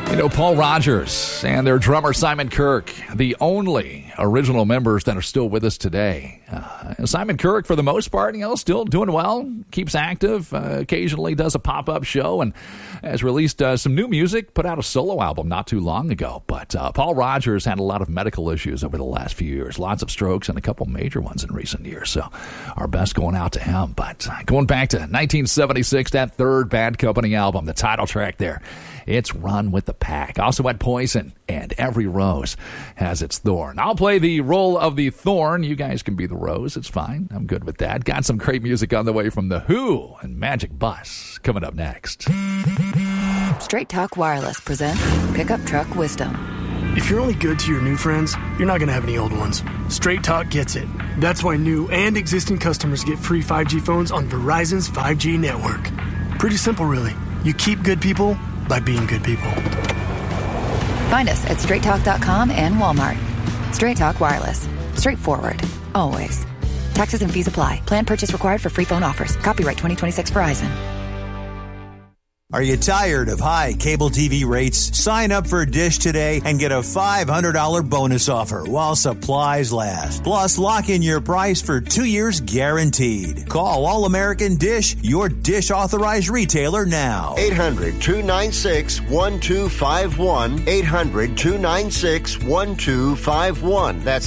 You know, Paul Rogers and their drummer Simon Kirke, the only original members that are still with us today. Simon Kirke, for the most part, still doing well, keeps active, occasionally does a pop-up show, and has released some new music, put out a solo album not too long ago. But Paul Rogers had a lot of medical issues over the last few years, lots of strokes and a couple major ones in recent years. So our best going out to him. But going back to 1976, that third Bad Company album, the title track there, it's Run with the Pack. Also had Poison, and Every Rose has its thorn. I'll play the role of the thorn. You guys can be the rose. It's fine. I'm good with that. Got some great music on the way from The Who and Magic Bus coming up next. Straight Talk Wireless presents Pickup Truck Wisdom. If you're only good to your new friends, you're not going to have any old ones. Straight Talk gets it. That's why new and existing customers get free 5G phones on Verizon's 5G network. Pretty simple, really. You keep good people by being good people. Find us at straighttalk.com and Walmart. Straight Talk Wireless. Straightforward. Always. Taxes and fees apply. Plan purchase required for free phone offers. Copyright 2026 Verizon. Are you tired of high cable TV rates? Sign up for Dish today and get a $500 bonus offer while supplies last. Plus, lock in your price for 2 years guaranteed. Call All American Dish, your Dish authorized retailer now. 800-296-1251. 800-296-1251. That's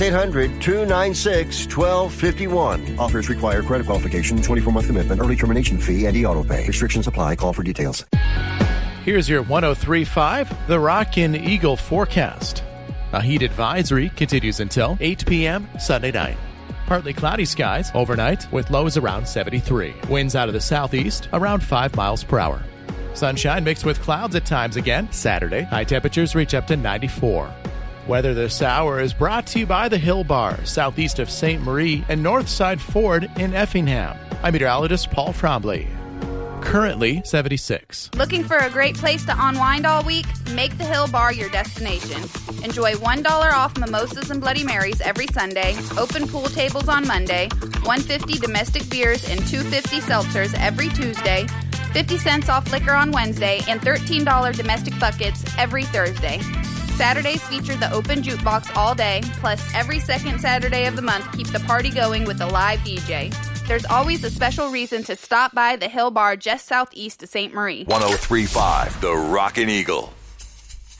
800-296-1251. Offers require credit qualification, 24-month commitment, early termination fee, and e-auto pay. Restrictions apply. Call for details. Here's your 103.5, the Rockin' Eagle forecast. A heat advisory continues until 8 p.m. Sunday night. Partly cloudy skies overnight with lows around 73. Winds out of the southeast around 5 miles per hour. Sunshine mixed with clouds at times again Saturday. High temperatures reach up to 94. Weather this hour is brought to you by the Hill Bar, southeast of St. Marie and Northside Ford in Effingham. I'm meteorologist Paul Trombley. Currently 76. Looking for a great place to unwind all week? Make the Hill Bar your destination. Enjoy $1 off mimosas and Bloody Marys every Sunday, open pool tables on Monday, $1.50 domestic beers and $2.50 seltzers every Tuesday, 50 cents off liquor on Wednesday, and $13 domestic buckets every Thursday. Saturdays feature the open jukebox all day, plus every second Saturday of the month keep the party going with a live DJ. There's always a special reason to stop by the Hill Bar just southeast of St. Marie. 103.5, the Rockin' Eagle.